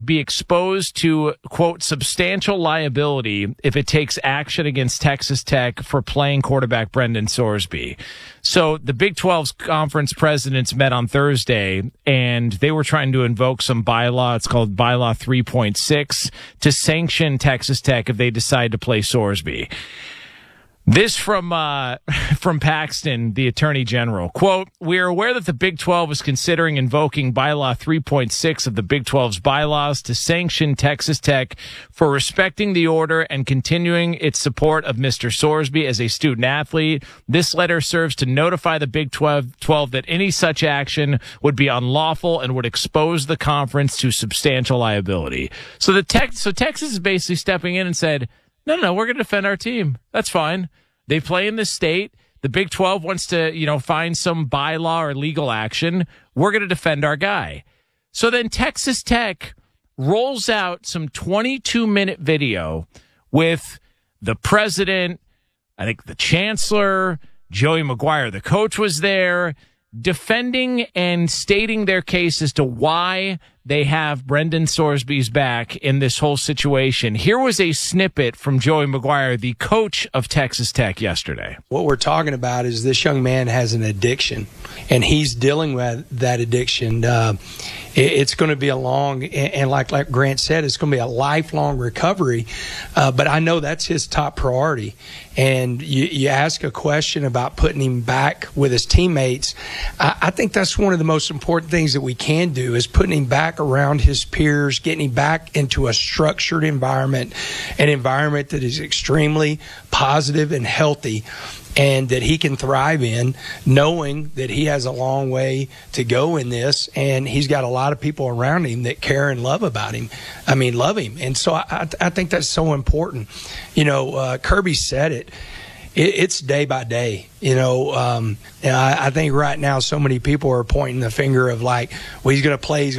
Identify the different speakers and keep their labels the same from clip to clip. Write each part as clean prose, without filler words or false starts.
Speaker 1: be exposed to, quote, substantial liability if it takes action against Texas Tech for playing quarterback Brendan Sorsby. So the Big 12's conference presidents met on Thursday, and they were trying to invoke some bylaw. It's called Bylaw 3.6 to sanction Texas Tech if they decide to play Sorsby. This from Paxton, the Attorney General. Quote, "We are aware that the Big 12 is considering invoking Bylaw 3.6 of the Big 12's bylaws to sanction Texas Tech for respecting the order and continuing its support of Mr. Sorsby as a student athlete. This letter serves to notify the Big 12 that any such action would be unlawful and would expose the conference to substantial liability." So Texas is basically stepping in and said, no, we're going to defend our team. That's fine. They play in this state. The Big 12 wants to, find some bylaw or legal action. We're going to defend our guy. So then Texas Tech rolls out some 22-minute video with the president, I think the chancellor, Joey McGuire, the coach, was there, defending and stating their case as to why they have Brendan Sorsby's back in this whole situation. Here was a snippet from Joey McGuire, the coach of Texas Tech, yesterday.
Speaker 2: What we're talking about is this young man has an addiction, and he's dealing with that addiction. It's going to be a long, and like Grant said, it's going to be a lifelong recovery. But I know that's his top priority. And you ask a question about putting him back with his teammates. I think that's one of the most important things that we can do is putting him back around his peers, getting him back into a structured environment, an environment that is extremely positive and healthy, and that he can thrive in, knowing that he has a long way to go in this, and he's got a lot of people around him that care and love him. And so I think that's so important. Kirby said it. It's day by day, and I think right now so many people are pointing the finger of like, well, he's going to play.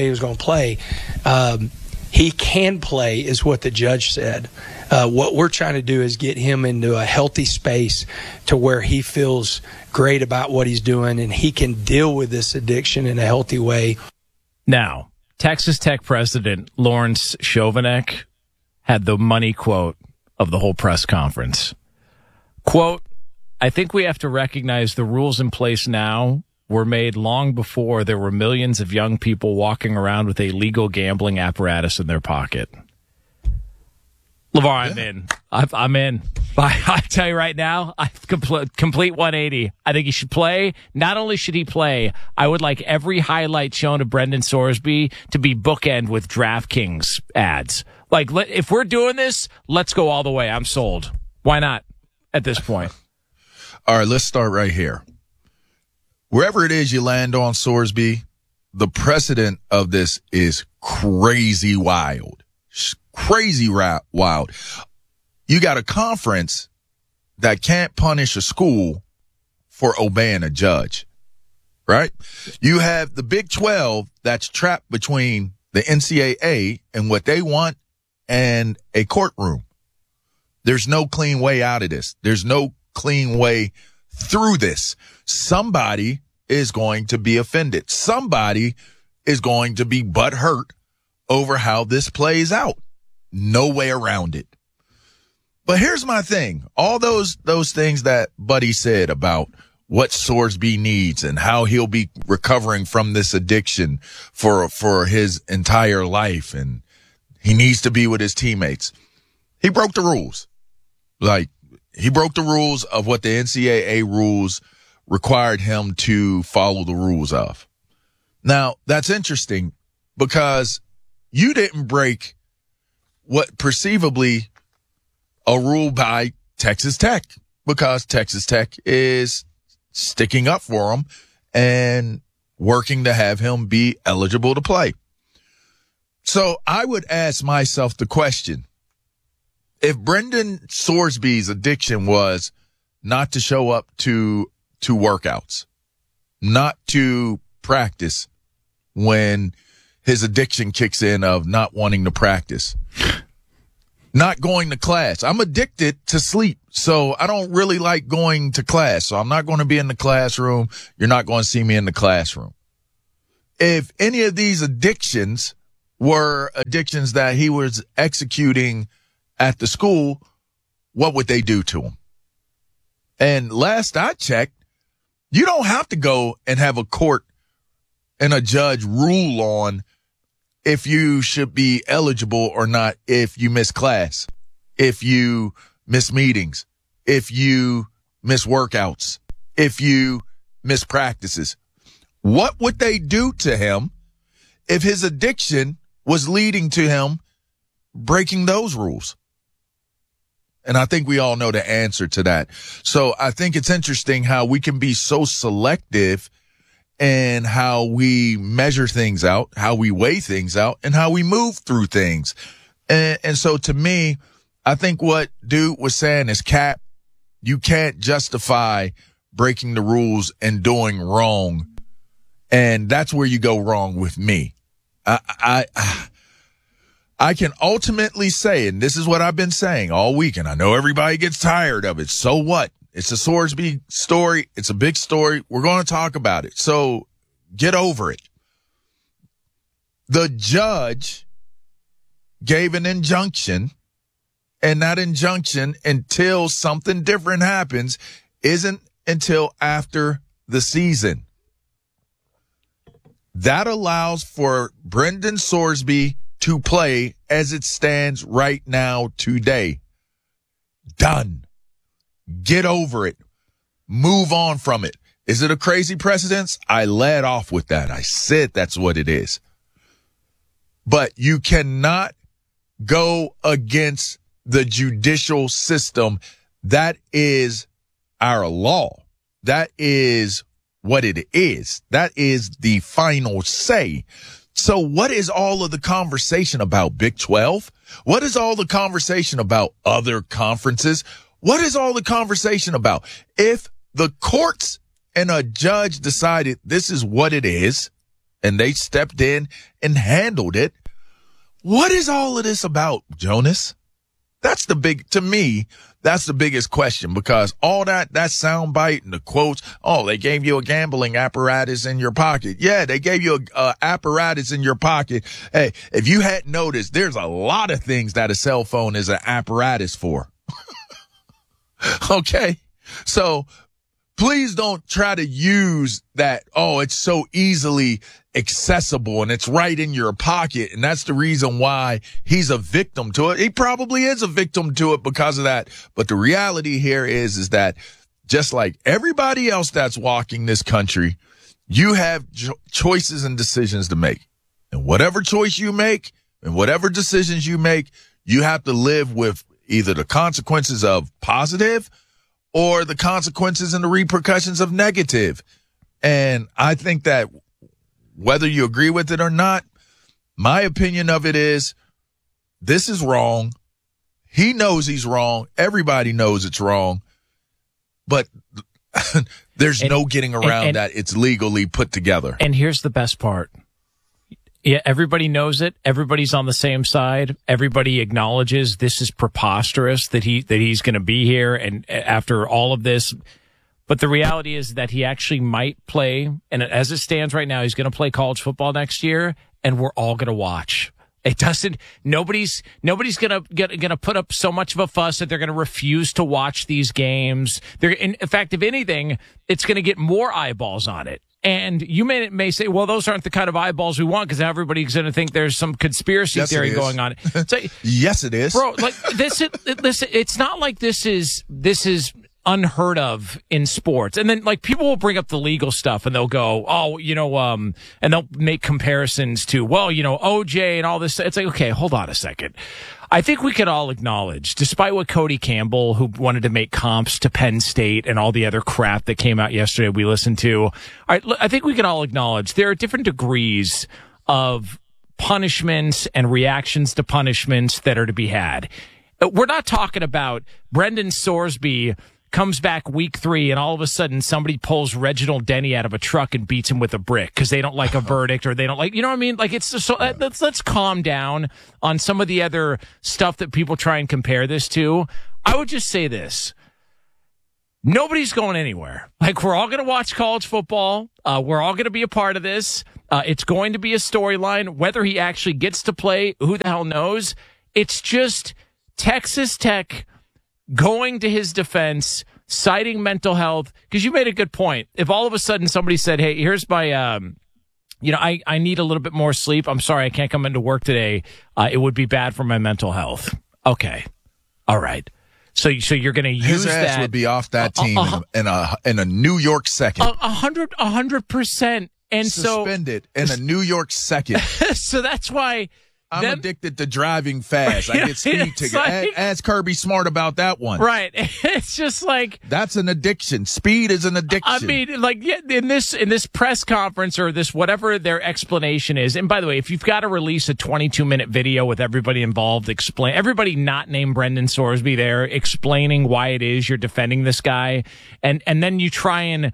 Speaker 2: He can play is what the judge said. What we're trying to do is get him into a healthy space to where he feels great about what he's doing and he can deal with this addiction in a healthy way.
Speaker 1: Now, Texas Tech president Lawrence Chovanec had the money quote of the whole press conference. Quote, "I think we have to recognize the rules in place now were made long before there were millions of young people walking around with a legal gambling apparatus in their pocket." LeVar, I'm in. I'm in. I tell you right now, complete 180. I think he should play. Not only should he play, I would like every highlight shown of Brendan Sorsby to be bookend with DraftKings ads. Like, if we're doing this, let's go all the way. I'm sold. Why not at this point?
Speaker 3: All right, let's start right here. Wherever it is you land on Sorsby, the precedent of this is crazy wild. Crazy wild. You got a conference that can't punish a school for obeying a judge, right? You have the Big 12 that's trapped between the NCAA and what they want and a courtroom. There's no clean way out of this. There's no clean way through this. Somebody is going to be offended. Somebody is going to be butthurt over how this plays out. No way around it. But here's my thing. All those things that Buddy said about what Sorsby needs and how he'll be recovering from this addiction for his entire life, and he needs to be with his teammates. He broke the rules. Like, he broke the rules of what the NCAA rules required him to follow the rules of. Now, that's interesting because you didn't break what perceivably a rule by Texas Tech, because Texas Tech is sticking up for him and working to have him be eligible to play. So I would ask myself the question, if Brendan Sorsby's addiction was not to show up to workouts, not to practice when his addiction kicks in of not wanting to practice, not going to class. I'm addicted to sleep, so I don't really like going to class. So I'm not going to be in the classroom. You're not going to see me in the classroom. If any of these addictions were addictions that he was executing at the school, what would they do to him? And last I checked, you don't have to go and have a court and a judge rule on if you should be eligible or not, if you miss class, if you miss meetings, if you miss workouts, if you miss practices. What would they do to him if his addiction was leading to him breaking those rules? And I think we all know the answer to that. So I think it's interesting how we can be so selective in how we measure things out, how we weigh things out, and how we move through things. And so to me, I think what Dude was saying is cap. You can't justify breaking the rules and doing wrong. And that's where you go wrong with me. I can ultimately say, and this is what I've been saying all week, and I know everybody gets tired of it. So what? It's a Sorsby story. It's a big story. We're going to talk about it. So get over it. The judge gave an injunction, and that injunction, until something different happens, isn't until after the season. That allows for Brendan Sorsby to play as it stands right now today. Done. Get over it. Move on from it. Is it a crazy precedence? I led off with that. I said that's what it is. But you cannot go against the judicial system. That is our law. That is what it is. That is the final say. So what is all of the conversation about Big 12? What is all the conversation about other conferences? What is all the conversation about? If the courts and a judge decided this is what it is, and they stepped in and handled it, what is all of this about, Jonas? That's to me, that's the biggest question, because all that soundbite and the quotes, oh, they gave you a gambling apparatus in your pocket. Yeah, they gave you a apparatus in your pocket. Hey, if you hadn't noticed, there's a lot of things that a cell phone is an apparatus for. Okay? So please don't try to use that, oh, it's so easily accessible and it's right in your pocket. And that's the reason why he's a victim to it. He probably is a victim to it because of that. But the reality here is that just like everybody else that's walking this country, you have choices and decisions to make. And whatever choice you make and whatever decisions you make, you have to live with either the consequences of positive or the consequences and the repercussions of negative. And I think that whether you agree with it or not, my opinion of it is this is wrong. He knows he's wrong. Everybody knows it's wrong. But there's no getting around that. It's legally put together.
Speaker 1: And here's the best part. Yeah, everybody knows it. Everybody's on the same side. Everybody acknowledges this is preposterous that he's going to be here and after all of this. But the reality is that he actually might play, and as it stands right now, he's going to play college football next year, and we're all going to watch. It doesn't. Nobody's going to put up so much of a fuss that they're going to refuse to watch these games. In fact, if anything, it's going to get more eyeballs on it. And you may say, well, those aren't the kind of eyeballs we want because everybody's going to think there's some conspiracy theory going on. So,
Speaker 3: yes, it is,
Speaker 1: bro. Like this, listen, it's not like this is unheard of in sports. And then like people will bring up the legal stuff and they'll go, oh, and they'll make comparisons to, well, OJ and all this. It's like, okay, hold on a second. I think we could all acknowledge, despite what Cody Campbell, who wanted to make comps to Penn State and all the other crap that came out yesterday we listened to, all right, I think we can all acknowledge there are different degrees of punishments and reactions to punishments that are to be had. We're not talking about Brendan Sorsby comes back week 3 and all of a sudden somebody pulls Reginald Denny out of a truck and beats him with a brick because they don't like a verdict or they don't like, you know what I mean? Like it's just so let's calm down on some of the other stuff that people try and compare this to. I would just say this. Nobody's going anywhere. Like we're all going to watch college football. We're all going to be a part of this. It's going to be a storyline. Whether he actually gets to play, who the hell knows? It's just Texas Tech going to his defense, citing mental health, because you made a good point. If all of a sudden somebody said, hey, here's my, I need a little bit more sleep. I'm sorry, I can't come into work today. It would be bad for my mental health. Okay. All right. So you're going to use
Speaker 3: his ass
Speaker 1: that.
Speaker 3: would be off that team in a New York second.
Speaker 1: 100%. And
Speaker 3: suspended in a New York second.
Speaker 1: So that's why
Speaker 3: I'm addicted to driving fast. I get speed tickets.
Speaker 1: Like,
Speaker 3: ask Kirby Smart about that one.
Speaker 1: Right. It's just like
Speaker 3: that's an addiction. Speed is an addiction.
Speaker 1: I mean, like in this press conference or this whatever their explanation is. And by the way, if you've got to release a 22-minute video with everybody involved, everybody not named Brendan Sorsby there, explaining why it is you're defending this guy, and then you try and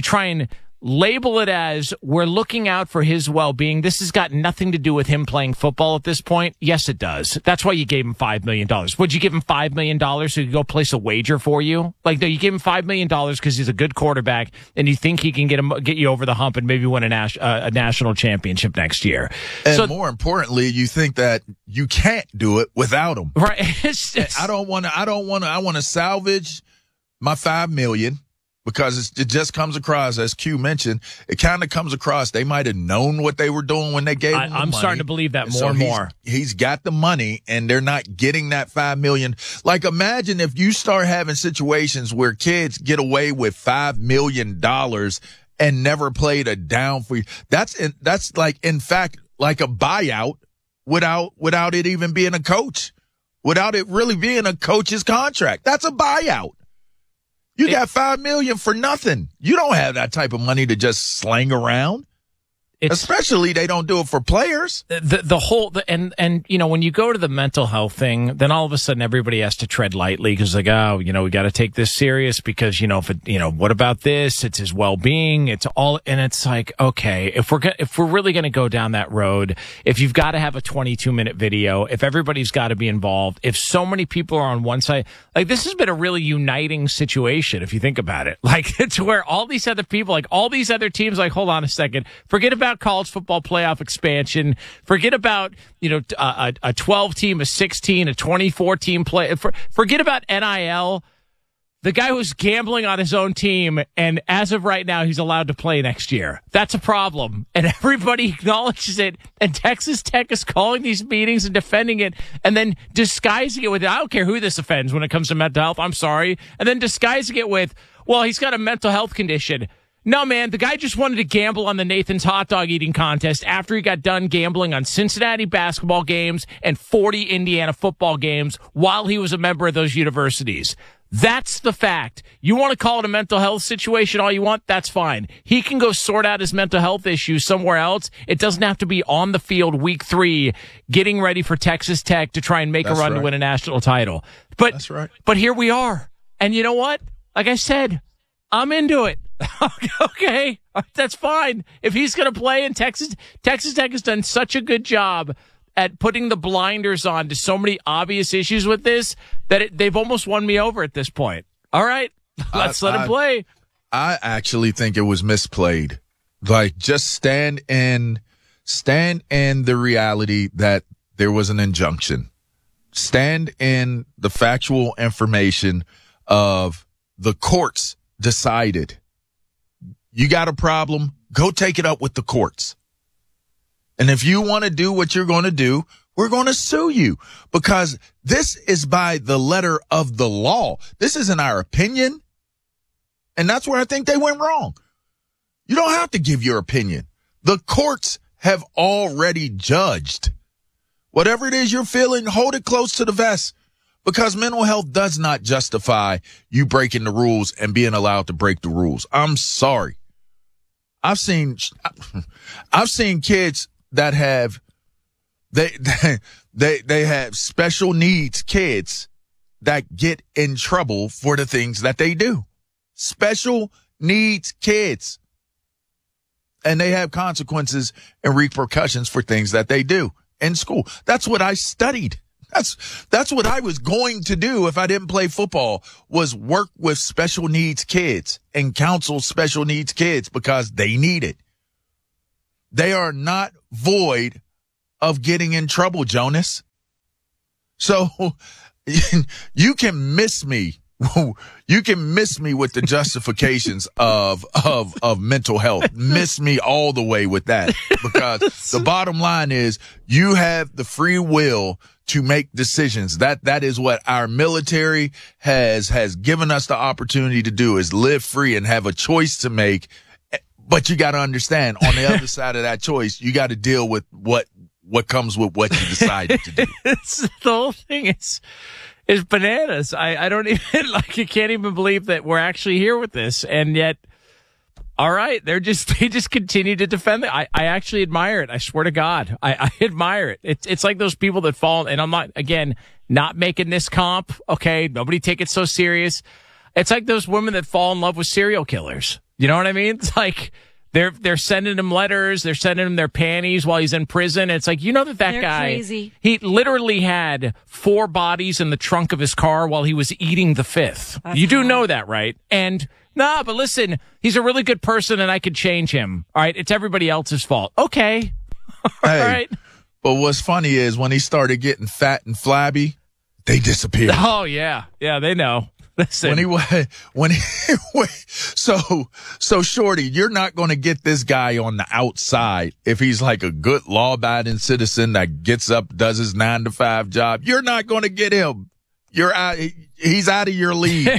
Speaker 1: label it as we're looking out for his well-being. This has got nothing to do with him playing football at this point. Yes, it does. That's why you gave him $5 million. Would you give him $5 million so he could go place a wager for you? Like, no, you gave him $5 million because he's a good quarterback and you think he can get you over the hump and maybe win a national championship next year.
Speaker 3: And more importantly, you think that you can't do it without him.
Speaker 1: Right.
Speaker 3: I want to salvage my $5 million. Because it just comes across, as Q mentioned, it kind of comes across they might have known what they were doing when they gave him the money.
Speaker 1: I'm starting to believe that more and more.
Speaker 3: He's got the money, and they're not getting that $5 million. Like, imagine if you start having situations where kids get away with $5 million and never played a down for you. That's like, in fact, like a buyout without it even being a coach, without it really being a coach's contract. That's a buyout. You got $5 million for nothing. You don't have that type of money to just slang around. Especially they don't do it for players. And
Speaker 1: you know, when you go to the mental health thing, then all of a sudden everybody has to tread lightly because like, oh, you know, we got to take this serious because, you know, what about this? It's his well-being. It's all, and it's like, okay, if we're really going to go down that road, if you've got to have a 22-minute video, if everybody's got to be involved, if so many people are on one side, like this has been a really uniting situation if you think about it. Like it's where all these other people, like all these other teams, like, hold on a second, forget about college football playoff expansion. Forget about, you know, a 12 team, a 16, a 24 team play. Forget about NIL. The guy who's gambling on his own team, and as of right now, he's allowed to play next year. That's a problem, and everybody acknowledges it. And Texas Tech is calling these meetings and defending it, and then disguising it with, I don't care who this offends when it comes to mental health. I'm sorry, and then disguising it with, well, he's got a mental health condition. No, man, the guy just wanted to gamble on the Nathan's hot dog eating contest after he got done gambling on Cincinnati basketball games and 40 Indiana football games while he was a member of those universities. That's the fact. You want to call it a mental health situation all you want? That's fine. He can go sort out his mental health issues somewhere else. It doesn't have to be on the field week 3 getting ready for Texas Tech to try and make a run to win a national title. But That's right. But here we are. And you know what? Like I said, I'm into it. Okay, that's fine. If he's going to play in Texas Tech has done such a good job at putting the blinders on to so many obvious issues with this that they've almost won me over at this point. All right, let's let him play.
Speaker 3: I actually think it was misplayed. Like, just stand in the reality that there was an injunction. Stand in the factual information of the courts decided. You got a problem, go take it up with the courts. And if you want to do what you're going to do, we're going to sue you because this is by the letter of the law. This isn't our opinion. And that's where I think they went wrong. You don't have to give your opinion. The courts have already judged. Whatever it is you're feeling, hold it close to the vest because mental health does not justify you breaking the rules and being allowed to break the rules. I'm sorry. I've seen kids that have, they have special needs kids that get in trouble for the things that they do. Special needs kids. And they have consequences and repercussions for things that they do in school. That's what I studied. That's what I was going to do if I didn't play football, was work with special needs kids and counsel special needs kids because they need it. they are not void of getting in trouble, Jonas. So you can miss me. You can miss me with the justifications of mental health. Miss me all the way with that, because the bottom line is you have the free will to make decisions. That is what our military has given us the opportunity to do, is live free and have a choice to make. But you got to understand, on the other side of that choice, you got to deal with what comes with what you decided to do.
Speaker 1: The whole thing is bananas. I don't even, I can't even believe that we're actually here with this. And yet, all right, they just continue to defend it. I actually admire it. I swear to God, I admire it. It's like those people that fall, and I'm not making this comp. Okay. Nobody take it so serious. It's like those women that fall in love with serial killers. You know what I mean? It's like they're sending him letters, they're sending him their panties while he's in prison. It's like, that
Speaker 4: They're
Speaker 1: guy,
Speaker 4: crazy.
Speaker 1: He literally had 4 bodies in the trunk of his car while he was eating the 5th. You do know that, right? And but listen, he's a really good person and I could change him. All right. It's everybody else's fault. Okay. All right.
Speaker 3: But what's funny is when he started getting fat and flabby, they disappeared.
Speaker 1: Oh yeah. Yeah. They know. Listen.
Speaker 3: So Shorty, you're not going to get this guy on the outside if he's like a good law-abiding citizen that gets up, does his 9-to-5 job. You're not going to get him. He's out of your league,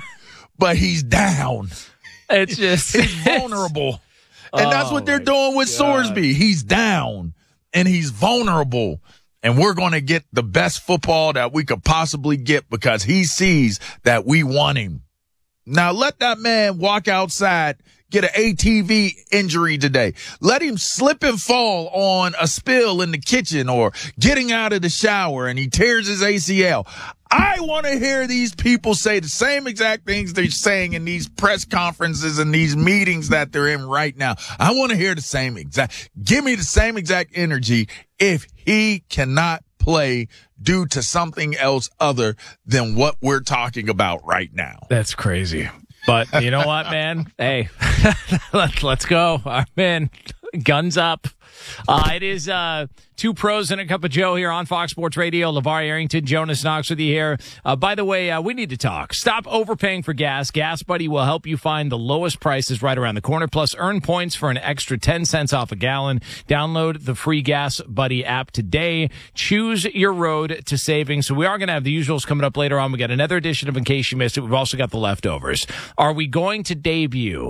Speaker 3: but he's down.
Speaker 1: It's just
Speaker 3: he's vulnerable, and that's what they're doing with Sorsby. He's down and he's vulnerable. And we're going to get the best football that we could possibly get because he sees that we want him. Now let that man walk outside, get an ATV injury today. Let him slip and fall on a spill in the kitchen or getting out of the shower and he tears his ACL. I want to hear these people say the same exact things they're saying in these press conferences and these meetings that they're in right now. I want to hear the same exact, give me the same exact energy if he cannot play due to something else other than what we're talking about right now.
Speaker 1: That's crazy. But you know what, man? Hey, let's go. I'm in. Guns up. It is 2 pros and a cup of Joe here on Fox Sports Radio. LeVar Arrington, Jonas Knox with you here. By the way, we need to talk. Stop overpaying for gas. Gas Buddy will help you find the lowest prices right around the corner. Plus, earn points for an extra 10 cents off a gallon. Download the free Gas Buddy app today. Choose your road to savings. So we are going to have the usuals coming up later on. We got another edition of In Case You Missed It. We've also got the leftovers. Are we going to debut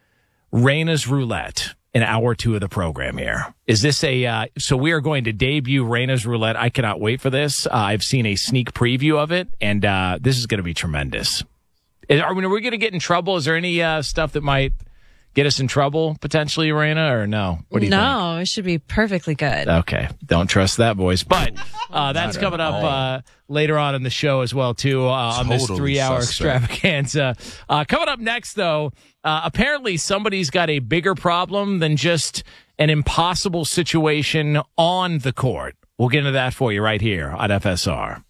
Speaker 1: Reina's Roulette in hour 2 of the program here? Is this so we are going to debut Reina's Roulette. I cannot wait for this. I've seen a sneak preview of it, and this is going to be tremendous. Are we going to get in trouble? Is there any stuff that might get us in trouble potentially, Reina, or no? What do you think?
Speaker 4: No, it should be perfectly good.
Speaker 1: Okay. Don't trust that, boys. But that's coming up later on in the show as well, too, on this 3-hour extravaganza. Coming up next, though, apparently somebody's got a bigger problem than just an impossible situation on the court. We'll get into that for you right here on FSR.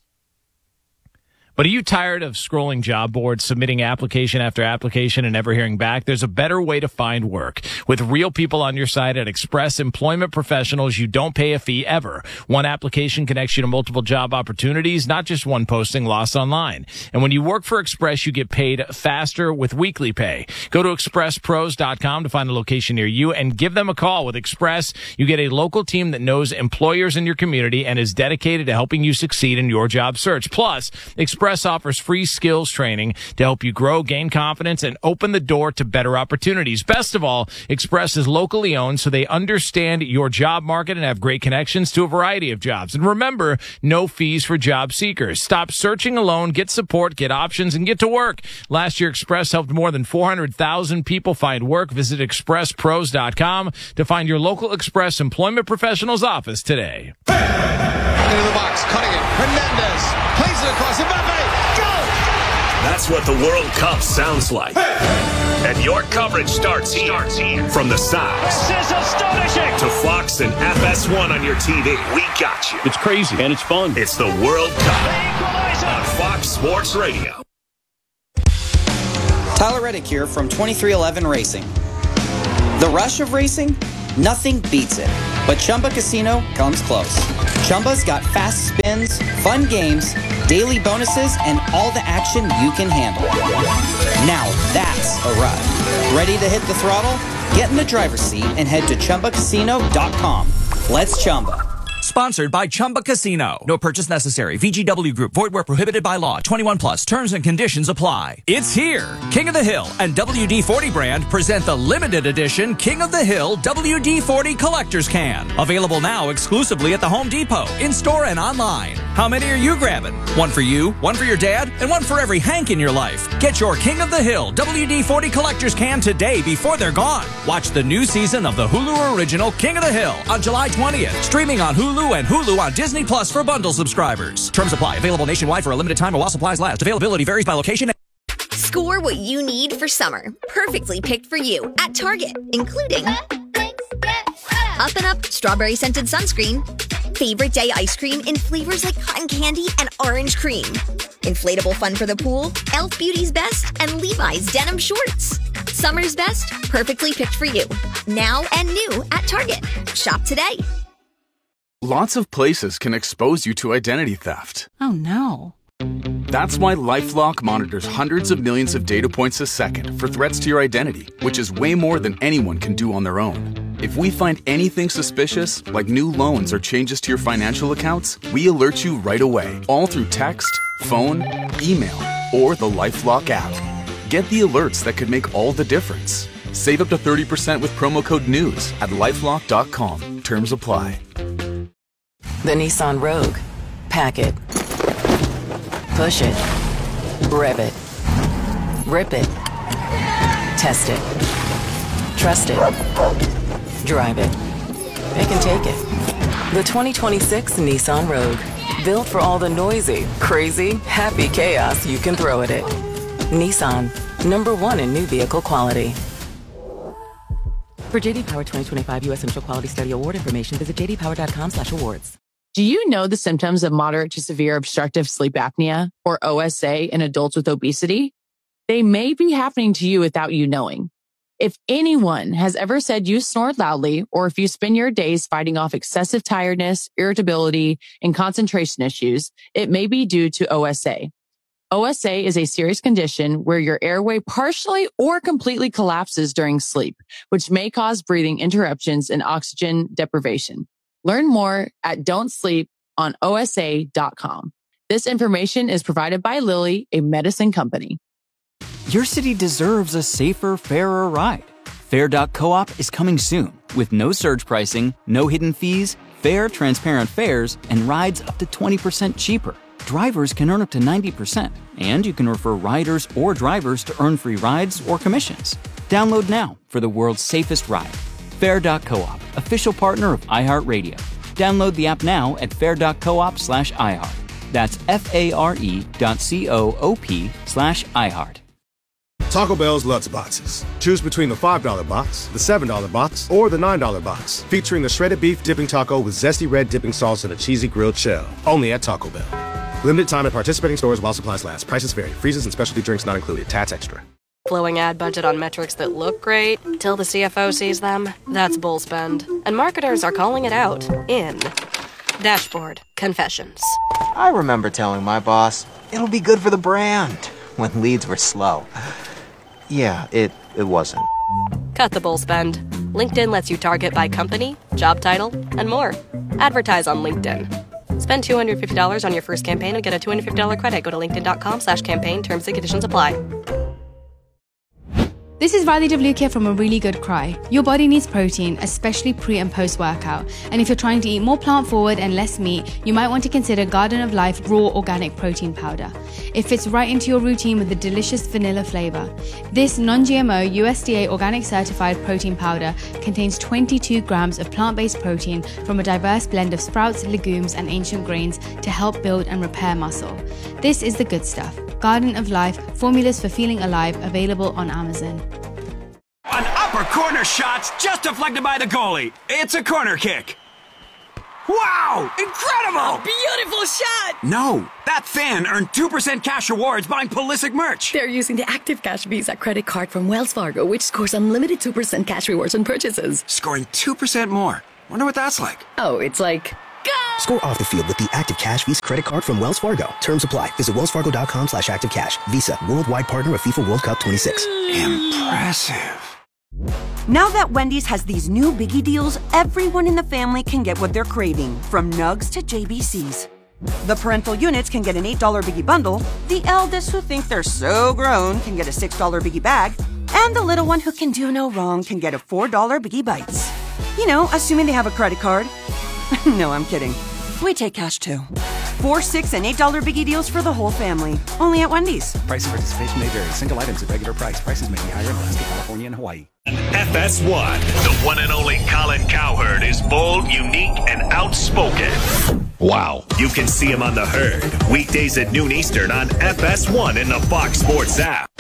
Speaker 1: But are you tired of scrolling job boards, submitting application after application, and never hearing back? There's a better way to find work. With real people on your side at Express Employment Professionals, you don't pay a fee ever. One application connects you to multiple job opportunities, not just one posting lost online. And when you work for Express, you get paid faster with weekly pay. Go to expresspros.com to find a location near you and give them a call. With Express, you get a local team that knows employers in your community and is dedicated to helping you succeed in your job search. Plus, Express offers free skills training to help you grow, gain confidence, and open the door to better opportunities. Best of all, Express is locally owned, so they understand your job market and have great connections to a variety of jobs. And remember, no fees for job seekers. Stop searching alone, get support, get options, and get to work. Last year, Express helped more than 400,000 people find work. Visit expresspros.com to find your local Express Employment Professionals office today.
Speaker 5: Into the box, cutting it. Hernandez plays it across. Mbappe, go!
Speaker 6: That's what the World Cup sounds like. And your coverage starts here. From the sounds
Speaker 7: This is astonishing.
Speaker 6: to Fox and FS1 on your TV. We got you.
Speaker 7: It's crazy and it's fun.
Speaker 6: It's the World Cup
Speaker 7: Equalizer.
Speaker 6: on Fox Sports Radio.
Speaker 8: Tyler Reddick here from 2311 Racing. The rush of racing Nothing beats it. But Chumba Casino comes close. Chumba's got fast spins, fun games, daily bonuses, and all the action you can handle. Now that's a ride. Ready to hit the throttle? Get in the driver's seat and head to ChumbaCasino.com. Let's Chumba.
Speaker 9: Sponsored by Chumba Casino. No purchase necessary. VGW Group. Void where prohibited by law. 21 plus. Terms and conditions apply. It's here. King of the Hill and WD-40 brand present the limited edition King of the Hill WD-40 Collector's Can. Available now exclusively at the Home Depot, in-store and online. How many are you grabbing? One for you, one for your dad, and one for every Hank in your life. Get your King of the Hill WD-40 Collector's Can today before they're gone. Watch the new season of the Hulu original King of the Hill on July 20th. Streaming on Hulu and Hulu on Disney Plus for bundle subscribers. Terms apply. Available nationwide for a limited time or while supplies last. Availability varies by location.
Speaker 10: Score what you need for summer. Perfectly picked for you at Target, including Up and Up strawberry scented sunscreen, favorite day ice cream in flavors like cotton candy and orange cream, inflatable fun for the pool, Elf Beauty's Best, and Levi's denim shorts. Summer's best, perfectly picked for you. Now and new at Target. Shop today.
Speaker 11: Lots of places can expose you to identity theft.
Speaker 4: Oh, no.
Speaker 11: That's why LifeLock monitors hundreds of millions of data points a second for threats to your identity, which is way more than anyone can do on their own. If we find anything suspicious, like new loans or changes to your financial accounts, we alert you right away, all through text, phone, email, or the LifeLock app. Get the alerts that could make all the difference. Save up to 30% with promo code NEWS at LifeLock.com. Terms apply.
Speaker 12: The Nissan Rogue. Pack it. Push it. Rev it. Rip it. Test it. Trust it. Drive it. Pick and take it. The 2026 Nissan Rogue. Built for all the noisy, crazy, happy chaos you can throw at it. Nissan. #1 in new vehicle quality. For JD Power 2025 U.S. Central Quality Study Award information, visit jdpower.com/awards.
Speaker 13: Do you know the symptoms of moderate to severe obstructive sleep apnea, or OSA, in adults with obesity? They may be happening to you without you knowing. If anyone has ever said you snore loudly, or if you spend your days fighting off excessive tiredness, irritability, and concentration issues, it may be due to OSA. OSA is a serious condition where your airway partially or completely collapses during sleep, which may cause breathing interruptions and oxygen deprivation. Learn more at don'tsleeponosa.com. This information is provided by Lilly, a medicine company.
Speaker 14: Your city deserves a safer, fairer ride. Fair.coop is coming soon with no surge pricing, no hidden fees, fair, transparent fares, and rides up to 20% cheaper. Drivers can earn up to 90%, and you can refer riders or drivers to earn free rides or commissions. Download now for the world's safest ride. Fair.coop, official partner of iHeartRadio. Download the app now at fair.coop/iHeart. That's FARE.coop/iHeart.
Speaker 15: Taco Bell's Lutz Boxes. Choose between the $5 box, the $7 box, or the $9 box, featuring the shredded beef dipping taco with zesty red dipping sauce and a cheesy grilled shell. Only at Taco Bell. Limited time at participating stores while supplies last. Prices vary. Freezes and specialty drinks not included. Tax extra.
Speaker 16: Flowing ad budget on metrics that look great till the CFO sees them. That's bull spend. And marketers are calling it out in Dashboard Confessions.
Speaker 17: I remember telling my boss, it'll be good for the brand, when leads were slow. Yeah, it wasn't.
Speaker 16: Cut the bull spend. LinkedIn lets you target by company, job title, and more. Advertise on LinkedIn. Spend $250 on your first campaign and get a $250 credit. Go to linkedin.com/campaign. Terms and conditions apply.
Speaker 18: This is Riley WK from A Really Good Cry. Your body needs protein, especially pre and post workout. And if you're trying to eat more plant forward and less meat, you might want to consider Garden of Life Raw Organic Protein Powder. It fits right into your routine with a delicious vanilla flavor. This non-GMO USDA organic certified protein powder contains 22 grams of plant-based protein from a diverse blend of sprouts, legumes, and ancient grains to help build and repair muscle. This is the good stuff. Garden of Life, formulas for feeling alive, available on Amazon.
Speaker 19: An upper corner shot's just deflected by the goalie. It's a corner kick. Wow! Incredible!
Speaker 20: A beautiful shot!
Speaker 19: No, that fan earned 2% cash rewards buying Pulisic merch.
Speaker 20: They're using the Active Cash Visa credit card from Wells Fargo, which scores unlimited 2% cash rewards on purchases.
Speaker 19: Scoring 2% more. Wonder what that's like.
Speaker 20: Oh, it's like...
Speaker 21: Score off the field with the Active Cash Visa credit card from Wells Fargo. Terms apply. Visit wellsfargo.com/activecash. Visa, worldwide partner of FIFA World Cup 26.
Speaker 19: Impressive.
Speaker 22: Now that Wendy's has these new biggie deals, everyone in the family can get what they're craving, from nugs to JBCs. The parental units can get an $8 biggie bundle, the eldest who think they're so grown can get a $6 biggie bag, and the little one who can do no wrong can get a $4 biggie bites. You know, assuming they have a credit card. No, I'm kidding. We take cash too. $4, $6, and $8 biggie deals for the whole family. Only at Wendy's.
Speaker 23: Price and participation may vary. Single items at regular price. Prices may be higher in Alaska, California, and Hawaii.
Speaker 6: FS1, the one and only Colin Cowherd is bold, unique, and outspoken. Wow. You can see him on The Herd, weekdays at noon Eastern on FS1 in the Fox Sports app.